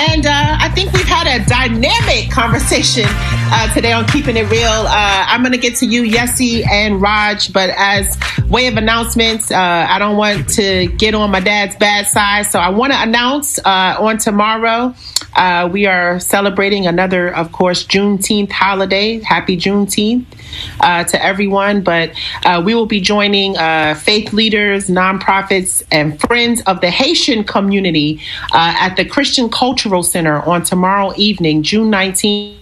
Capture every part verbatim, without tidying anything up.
And uh, I think we've had a dynamic conversation uh, today on Keeping It Real. Uh, I'm going to get to you, Yessie and Raj, but as way of announcements, uh, I don't want to get on my dad's bad side. So I want to announce uh, on tomorrow, uh, we are celebrating another, of course, Juneteenth holiday. Happy Juneteenth uh, to everyone. But uh, we will be joining uh, faith leaders, nonprofits, and friends of the Haitian community uh, at the Christian Cultural Center on tomorrow evening, June nineteenth.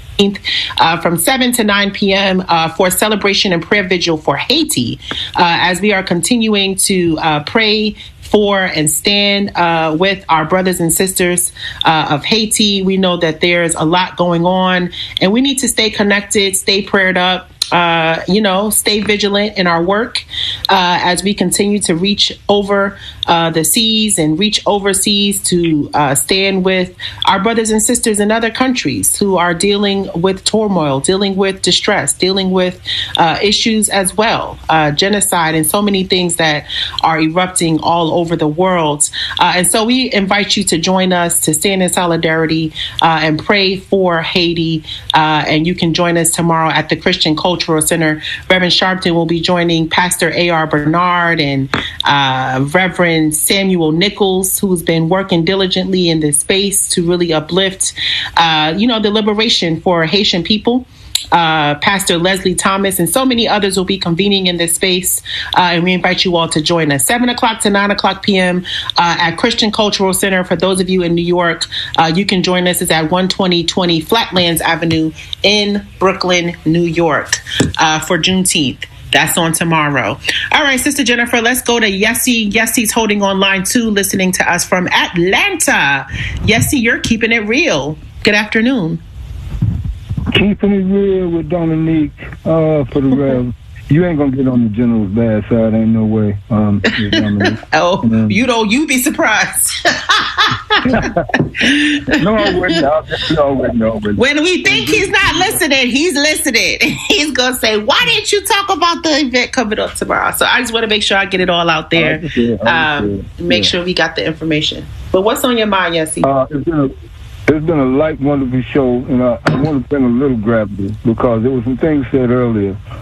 Uh, from seven to nine p.m. Uh, for celebration and prayer vigil for Haiti, uh, as we are continuing to uh, pray for and stand uh, with our brothers and sisters uh, of Haiti. We know that there's a lot going on, and we need to stay connected, stay prayed up. Uh, you know, stay vigilant in our work uh, as we continue to reach over uh, the seas and reach overseas to uh, stand with our brothers and sisters in other countries who are dealing with turmoil, dealing with distress, dealing with uh, issues as well, uh, genocide, and so many things that are erupting all over the world. Uh, and so we invite you to join us to stand in solidarity uh, and pray for Haiti. Uh, and you can join us tomorrow at the Christian Cultural Center. Reverend Sharpton will be joining Pastor A R Bernard and uh, Reverend Samuel Nichols, who's been working diligently in this space to really uplift, uh, you know, the liberation for Haitian people. Uh, Pastor Leslie Thomas and so many others will be convening in this space. Uh, and we invite you all to join us seven o'clock to nine o'clock p.m. Uh, at Christian Cultural Center. For those of you in New York, uh, you can join us. It's at one twenty twenty Flatlands Avenue in Brooklyn, New York uh, for Juneteenth. That's on tomorrow. All right, Sister Jennifer, let's go to Yessie. Yessie's holding on line two, listening to us from Atlanta. Yessie, you're keeping it real. Good afternoon. Keeping it real with Dominique uh, for the Rev. You ain't gonna get on the general's bad side, ain't no way. Um, oh, um, you don't. You be surprised. no, I wouldn't. No, I wouldn't. No, when we think he's not listening, he's listening. He's gonna say, "Why didn't you talk about the event coming up tomorrow?" So I just want to make sure I get it all out there. Um, make yeah. sure we got the information. But what's on your mind, Yessie? Uh, it's been a, it's been a light, wonderful show, and I, I want to bring a little gravity because there were some things said earlier